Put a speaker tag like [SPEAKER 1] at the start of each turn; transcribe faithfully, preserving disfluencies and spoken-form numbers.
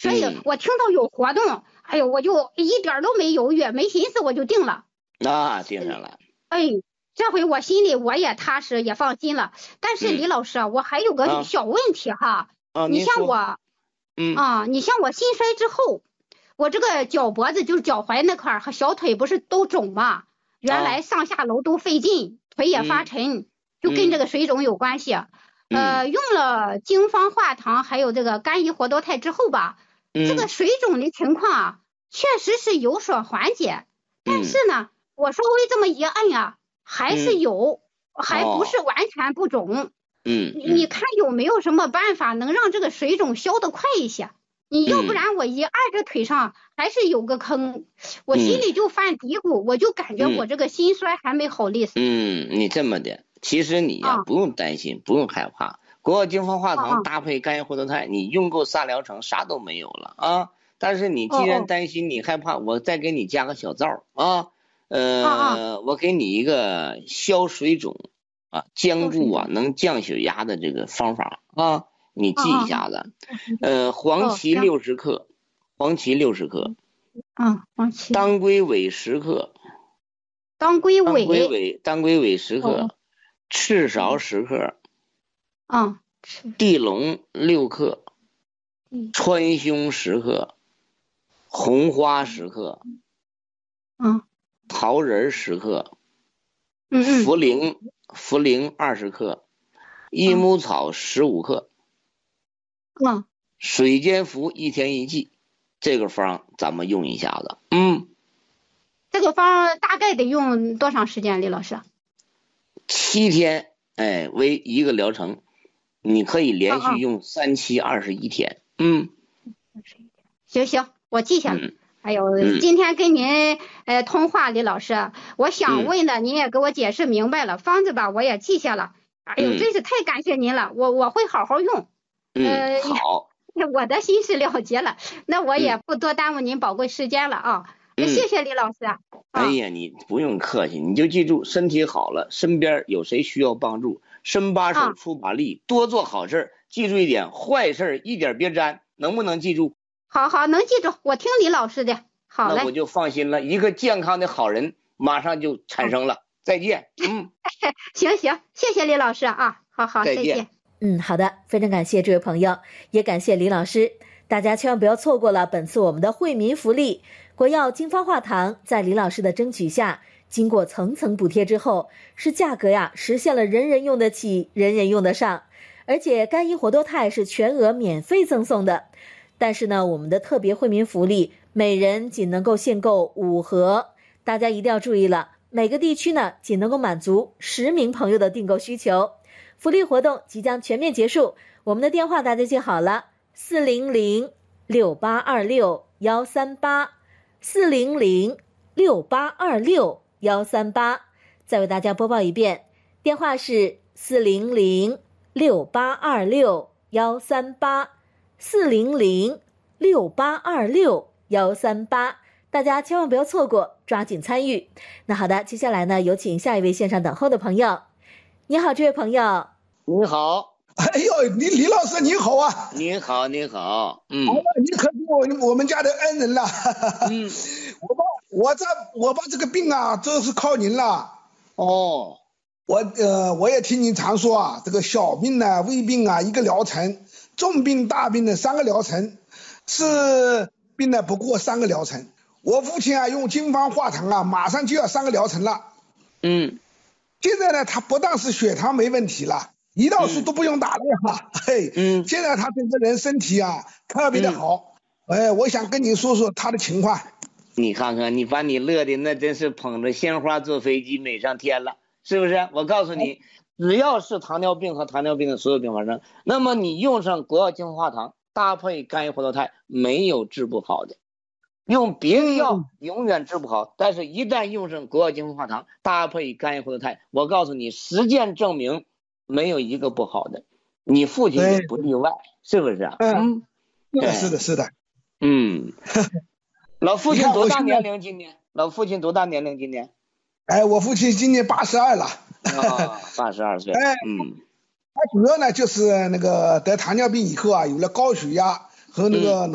[SPEAKER 1] 所以我听到有活动，哎呦，我就一点都没犹豫，没寻思，我就定了。
[SPEAKER 2] 啊，定上了。
[SPEAKER 1] 哎，这回我心里我也踏实，也放心了。但是李老师，嗯、我还有个小问题哈。
[SPEAKER 2] 啊，
[SPEAKER 1] 你像我，
[SPEAKER 2] 嗯
[SPEAKER 1] 啊，你像我心衰之后，我这个脚脖子就是脚踝那块和小腿不是都肿吗？原来上下楼都费劲，腿也发沉，嗯、就跟这个水肿有关系。嗯、呃，用了经方化糖还有这个肝益活多肽之后吧，嗯、这个水肿的情况啊，确实是有所缓解。但是呢，我稍微这么一按呀，还是有，嗯、还不是完全不肿。嗯，你看有没有什么办法能让这个水肿消得快一些？你要不然我一按着腿上还是有个坑，我心里就犯嘀咕，我就感觉我这个心衰还没好利索。
[SPEAKER 2] 嗯，你这么的，其实你呀、啊、不用担心，不用害怕。国药精方化糖搭配肝益活多肽，你用够仨疗程，啥都没有了啊。但是你既然担心你害怕，我再给你加个小灶啊，呃，我给你一个消水肿啊、僵固啊，能降血压的这个方法啊。你记一下子，呃，黄芪六十克，黄芪六十克，
[SPEAKER 1] 嗯，黄芪，
[SPEAKER 2] 当归尾十克，
[SPEAKER 1] 当归尾，
[SPEAKER 2] 当归尾，当归尾十克，赤芍十克，
[SPEAKER 1] 嗯，
[SPEAKER 2] 地龙六克，川芎十克，红花十克，
[SPEAKER 1] 嗯，
[SPEAKER 2] 桃仁十克，
[SPEAKER 1] 嗯嗯，
[SPEAKER 2] 茯苓茯苓二十克，益母草十五克。
[SPEAKER 1] 嗯，
[SPEAKER 2] 水煎服一天一剂，这个方咱们用一下子。嗯，
[SPEAKER 1] 这个方大概得用多长时间，李老师？
[SPEAKER 2] 七天，哎，为一个疗程，你可以连续用三七二十一天。嗯，
[SPEAKER 1] 行行，我记下了。嗯、还有、嗯、今天跟您呃通话，李老师，我想问的您也给我解释明白了，方子吧我也记下了。哎呦，真是太感谢您了，我我会好好用。
[SPEAKER 2] 嗯，好，
[SPEAKER 1] 我的心事了结了，那我也不多耽误您宝贵时间了啊。嗯、谢谢李老师。啊、
[SPEAKER 2] 哎呀，你不用客气，你就记住，身体好了，身边有谁需要帮助，伸把手出把力，啊、多做好事，记住一点，坏事一点别沾，能不能记住？
[SPEAKER 1] 好好，能记住，我听李老师的。好嘞，
[SPEAKER 2] 那我就放心了，一个健康的好人马上就产生了。啊、再见。嗯，
[SPEAKER 1] 行行，谢谢李老师啊，好好，再见。再见。
[SPEAKER 3] 嗯，好的，非常感谢这位朋友，也感谢李老师。大家千万不要错过了本次我们的惠民福利，国药精方化糖在李老师的争取下，经过层层补贴之后，是价格呀实现了人人用得起，人人用得上，而且肝益活多肽是全额免费赠送的。但是呢，我们的特别惠民福利，每人仅能够限购五盒，大家一定要注意了，每个地区呢仅能够满足十名朋友的订购需求。福利活动即将全面结束，我们的电话大家记好了，四零零六八二六幺三八，四零零六八二六幺三八。再为大家播报一遍，电话是四零零六八二六幺三八，四零零六八二六幺三八。大家千万不要错过，抓紧参与。那好的，接下来呢，有请下一位线上等候的朋友。你好，这位朋友。
[SPEAKER 2] 你好。
[SPEAKER 4] 哎呦，李李老师你好啊！
[SPEAKER 2] 你好，你好。嗯。
[SPEAKER 4] 好了，你可是我我们家的恩人了。嗯。我把我这我把这个病啊，都是靠您了。
[SPEAKER 2] 哦。
[SPEAKER 4] 我呃我也听您常说啊，这个小病呢、胃病啊一个疗程，重病大病的三个疗程，是病呢不过三个疗程。我父亲啊用经方化糖啊，马上就要三个疗程了。
[SPEAKER 2] 嗯。
[SPEAKER 4] 现在呢，他不但是血糖没问题了，胰岛素都不用打了哈，嗯、嘿，嗯，现在他整个人身体啊特别的好，嗯、哎，我想跟你说说他的情况。
[SPEAKER 2] 你看看，你把你乐的那真是捧着鲜花坐飞机美上天了，是不是？我告诉你，只要是糖尿病和糖尿病的所有并发症，那么你用上国药精方化糖搭配肝益活多肽，没有治不好的。用别的药永远治不好，但是一旦用上国药精方化糖搭配肝益活多肽，我告诉你，实践证明没有一个不好的，你父亲也不例外，是不是啊？
[SPEAKER 4] 嗯，是的，是的。
[SPEAKER 2] 嗯，老父亲多大年龄今年？老父亲多大年龄今年？
[SPEAKER 4] 哎，我父亲今年八十二了。
[SPEAKER 2] 啊，八十二岁。
[SPEAKER 4] 哎，
[SPEAKER 2] 嗯，
[SPEAKER 4] 他主要呢就是那个得糖尿病以后啊，有了高血压和那个。